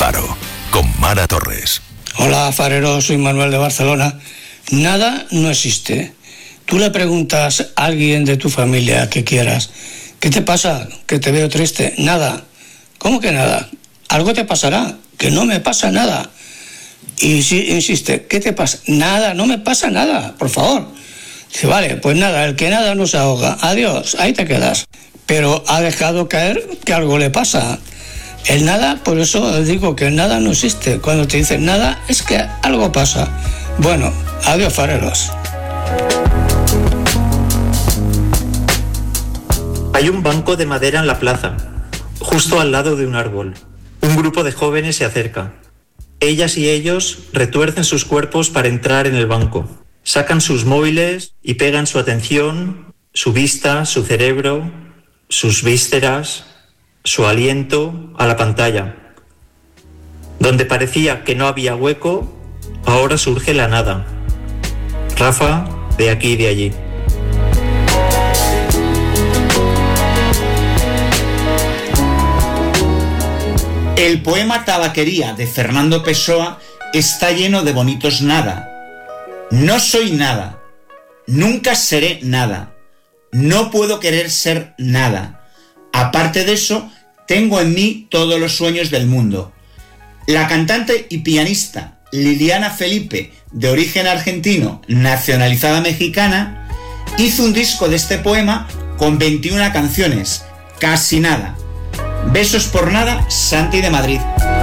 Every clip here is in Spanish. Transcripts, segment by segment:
Faro, con Mara Torres. Hola, farero, soy Manuel de Barcelona. Nada no existe. Tú le preguntas a alguien de tu familia que quieras, ¿qué te pasa? Que te veo triste. Nada. ¿Cómo que nada? Algo te pasará, que no me pasa nada. Y si insiste, ¿qué te pasa? Nada, no me pasa nada, por favor. Dice, vale, pues nada, el que nada no se ahoga. Adiós, ahí te quedas. Pero ha dejado caer que algo le pasa. El nada, por eso digo que el nada no existe. Cuando te dicen nada, es que algo pasa. Bueno, adiós, fareros. Hay un banco de madera en la plaza, justo al lado de un árbol. Un grupo de jóvenes se acerca. Ellas y ellos retuercen sus cuerpos para entrar en el banco. Sacan sus móviles y pegan su atención, su vista, su cerebro, sus vísceras, su aliento a la pantalla. Donde parecía que no había hueco, ahora surge la nada. Rafa, de aquí y de allí. El poema Tabaquería de Fernando Pessoa está lleno de bonitos nada. No soy nada. Nunca seré nada. No puedo querer ser nada. Aparte de eso, tengo en mí todos los sueños del mundo. La cantante y pianista Liliana Felipe, de origen argentino, nacionalizada mexicana, hizo un disco de este poema con 21 canciones, casi nada. Besos por nada, Santi de Madrid.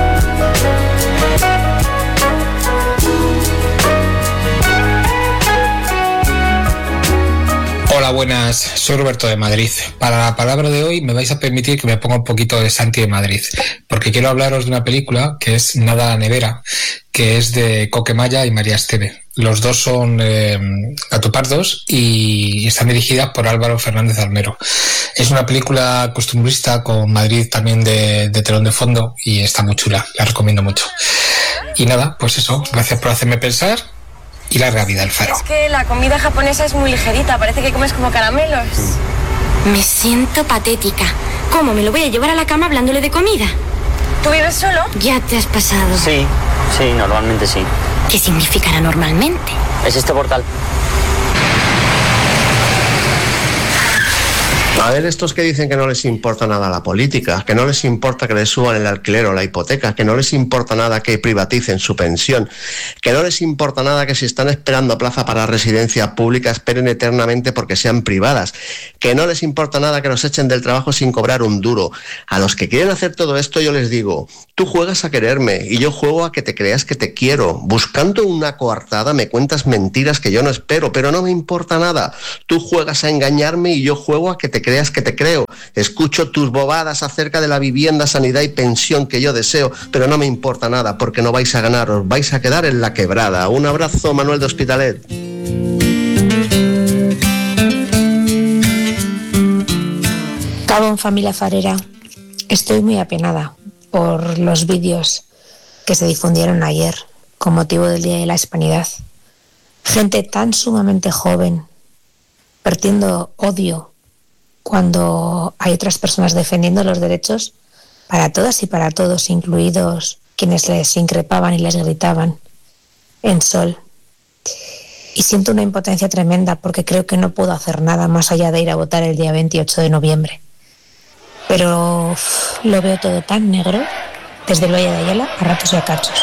Hola, buenas, soy Roberto de Madrid. Para la palabra de hoy me vais a permitir que me ponga un poquito de Santi de Madrid, porque quiero hablaros de una película que es Nada a la nevera, que es de Coquemaya y María Esteve. Los dos son gatopardos y están dirigidas por Álvaro Fernández Almero. Es una película costumbrista con Madrid también de telón de fondo y está muy chula, la recomiendo mucho. Y nada, pues eso, gracias por hacerme pensar y larga vida al Faro. Es que la comida japonesa es muy ligerita, parece que comes como caramelos. Me siento patética. ¿Cómo me lo voy a llevar a la cama hablándole de comida? ¿Tú vives solo? Ya te has pasado. Sí, normalmente sí. ¿Qué significará normalmente? Es este portal. A ver, estos que dicen que no les importa nada la política, que no les importa que les suban el alquiler o la hipoteca, que no les importa nada que privaticen su pensión, que no les importa nada que si están esperando plaza para residencia pública esperen eternamente porque sean privadas, que no les importa nada que los echen del trabajo sin cobrar un duro. A los que quieren hacer todo esto yo les digo, tú juegas a quererme y yo juego a que te creas que te quiero. Buscando una coartada me cuentas mentiras que yo no espero, pero no me importa nada. Tú juegas a engañarme y yo juego a que te creas que te creo. Escucho tus bobadas acerca de la vivienda, sanidad y pensión que yo deseo, pero no me importa nada porque no vais a ganar, os vais a quedar en la quebrada. Un abrazo, Manuel de Hospitalet. Gabón, familia farera. Estoy muy apenada por los vídeos que se difundieron ayer con motivo del Día de la Hispanidad. Gente tan sumamente joven vertiendo odio cuando hay otras personas defendiendo los derechos para todas y para todos, incluidos quienes les increpaban y les gritaban en Sol. Y siento una impotencia tremenda porque creo que no puedo hacer nada más allá de ir a votar el día 28 de noviembre. Pero lo veo todo tan negro, desde el Valle de Ayala a ratos y a cachos.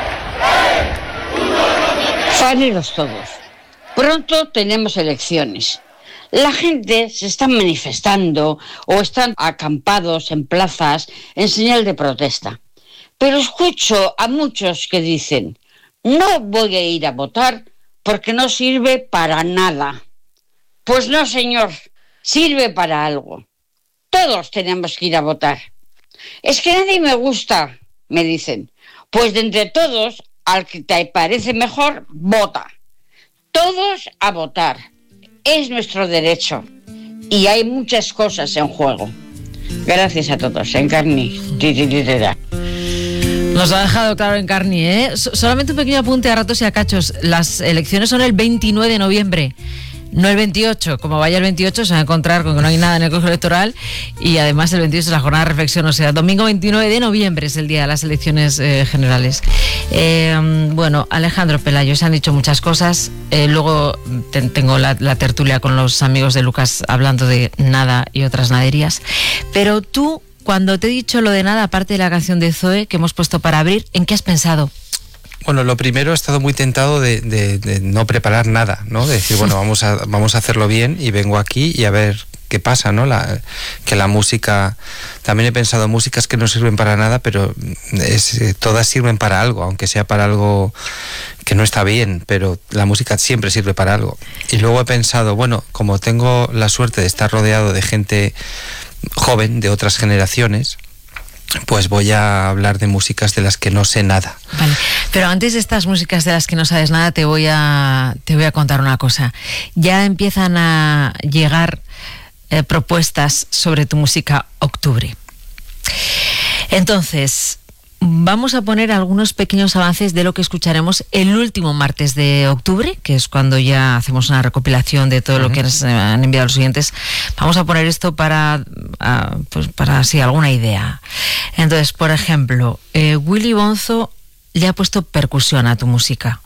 Fareros todos. Pronto tenemos elecciones. La gente se está manifestando o están acampados en plazas en señal de protesta. Pero escucho a muchos que dicen, no voy a ir a votar porque no sirve para nada. Pues no, señor, sirve para algo. Todos tenemos que ir a votar. Es que nadie me gusta, me dicen. Pues de entre todos, al que te parece mejor, vota. Todos a votar. Es nuestro derecho y hay muchas cosas en juego. Gracias a todos. Encarni. Nos ha dejado claro Encarni, ¿eh? Solamente un pequeño apunte a ratos y a cachos. Las elecciones son el 29 de noviembre. No el 28, como vaya el 28 se va a encontrar con que no hay nada en el colegio electoral, y además el 28 es la jornada de reflexión, o sea, domingo 29 de noviembre es el día de las elecciones generales. Bueno, Alejandro Pelayo, se han dicho muchas cosas, luego tengo la tertulia con los amigos de Lucas hablando de nada y otras naderías, pero tú, cuando te he dicho lo de nada, aparte de la canción de Zoe que hemos puesto para abrir, ¿en qué has pensado? Bueno, lo primero, he estado muy tentado de no preparar nada, ¿no? De decir, bueno, vamos a hacerlo bien y vengo aquí y a ver qué pasa, ¿no? Que la música... También he pensado músicas que no sirven para nada, pero todas sirven para algo, aunque sea para algo que no está bien, pero la música siempre sirve para algo. Y luego he pensado, bueno, como tengo la suerte de estar rodeado de gente joven, de otras generaciones, pues voy a hablar de músicas de las que no sé nada. Vale, pero antes de estas músicas de las que no sabes nada, te voy a contar una cosa. Ya empiezan a llegar propuestas sobre tu música Octubre. Entonces, vamos a poner algunos pequeños avances de lo que escucharemos el último martes de octubre, que es cuando ya hacemos una recopilación de todo lo que nos han enviado los oyentes. Vamos a poner esto para así alguna idea. Entonces, por ejemplo, Willy Bonzo le ha puesto percusión a tu música.